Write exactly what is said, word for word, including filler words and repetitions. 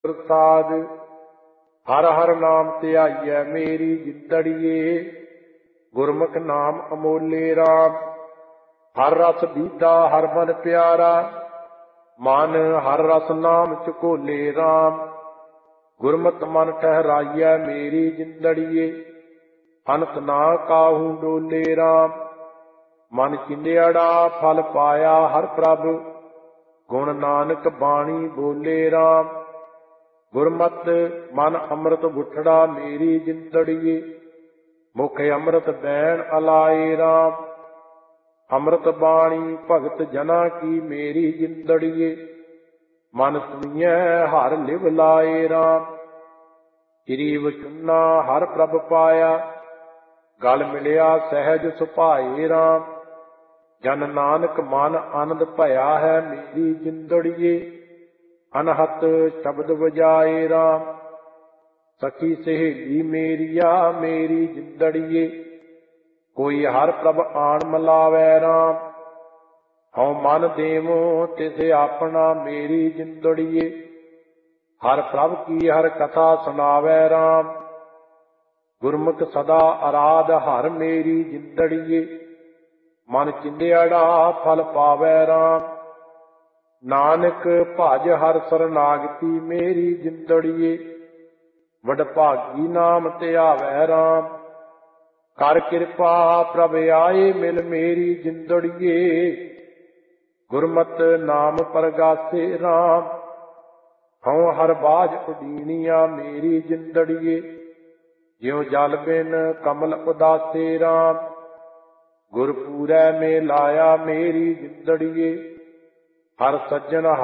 ਪ੍ਰਸਾਦ। ਹਰ ਹਰ ਨਾਮ ਧਿਆਈਐ ਮੇਰੀ ਜਿੰਦੜੀਏ, ਗੁਰਮੁਖ ਨਾਮ ਅਮੋਲੇ ਰਾਮ। ਹਰ ਰਸ ਬੀਧਾ ਹਰ ਮਨ ਪਿਆਰਾ, ਮਨ ਹਰ ਰਸ ਨਾਮ ਝਕੋਲੇ ਰਾਮ। ਗੁਰਮਤਿ ਮਨ ਠਹਿਰਾਈਐ ਮੇਰੀ ਜਿੰਦੜੀਏ, ਅਨੰਤ ਨਾ ਕਾਹੂ ਡੋਲੇ ਰਾਮ। ਮਨ ਚਿੰਦਿਆੜਾ ਫਲ ਪਾਇਆ ਹਰ ਪ੍ਰਭ, ਗੁਣ ਨਾਨਕ ਬਾਣੀ ਬੋਲੇ ਰਾਮ। ਗੁਰਮਤਿ ਮਨ ਅੰਮ੍ਰਿਤ ਗੁਠੜਾ ਮੇਰੀ ਜਿੰਦੜੀਏ, ਮੁਖ ਅੰਮ੍ਰਿਤ ਬੈਣ ਅਲਾਏ ਰਾਮ। ਅੰਮ੍ਰਿਤ ਬਾਣੀ ਭਗਤ ਜਨਾ ਕੀ ਮੇਰੀ ਜਿੰਦੜੀਏ, ਮਨ ਸੁਣੀਐ ਹਰ ਲਿਵ ਲਾਏ ਰਾਮ। ਸ੍ਰੀ ਵਚੁੰਨਾ ਹਰ ਪ੍ਰਭ ਪਾਇਆ, ਗਲ ਮਿਲਿਆ ਸਹਿਜ ਸੁਭਾਏ ਰਾਮ। ਜਨ ਨਾਨਕ ਮਨ ਆਨੰਦ ਭਇਆ ਹੈ ਮੇਰੀ ਜਿੰਦੜੀਏ, ਅਨਹਤ ਸ਼ਬਦ ਵਜਾਏ ਰਾਮ। ਸਖੀ ਸਹੇਲੀ ਮੇਰੀਆ ਮੇਰੀ ਜਿੰਦੜੀਏ, ਕੋਈ ਹਰ ਪ੍ਰਭ ਆਣ ਮਿਲਾਵੈ ਰਾਮ। ਹਉ ਮਨ ਦੇਵੋ ਤਿਸ ਆਪਣਾ ਮੇਰੀ ਜਿੰਦੜੀਏ, ਹਰ ਪ੍ਰਭ ਕੀ ਹਰ ਕਥਾ ਸੁਣਾਵੈ ਰਾਮ। ਗੁਰਮੁਖ ਸਦਾ ਅਰਾਧ ਹਰ ਮੇਰੀ ਜਿੰਦੜੀਏ, ਮਨ ਚਿੰਦਿਆੜਾ ਫਲ ਪਾਵੈ ਰਾਮ। ਨਾਨਕ ਭਜ ਹਰ ਸਰਨਾਗਤੀ ਮੇਰੀ ਜਿੰਦੜੀਏ, ਵਡਭਾਗੀ ਨਾਮ ਧਿਆਵੈ ਰਾਮ। ਕਰ ਕਿਰਪਾ ਪ੍ਰਭ ਆਏ ਮਿਲ ਮੇਰੀ ਜਿੰਦੜੀਏ, ਗੁਰਮਤਿ ਨਾਮ ਪਰਗਾਸੇ ਰਾਮ। ਹਉ ਹਰ ਬਾਝ ਉਡੀਣੀਆ ਮੇਰੀ ਜਿੰਦੜੀਏ, ਜਿਉ ਜਲ ਬਿਨ ਕਮਲ ਉਦਾਸੇ ਰਾਮ। ਗੁਰਪੂਰੈ ਮੇ ਲਾਇਆ ਮੇਰੀ ਜਿੰਦੜੀਏ, ਹਰ ਸੱਜਣ